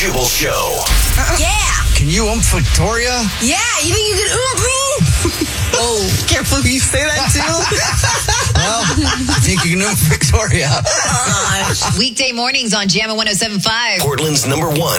Jubal Show. Yeah. Can you Victoria? Yeah. You think you can me? Oh, careful you say that too. Well, I think you can Victoria. Weekday mornings on Jammin' 107.5. Portland's #1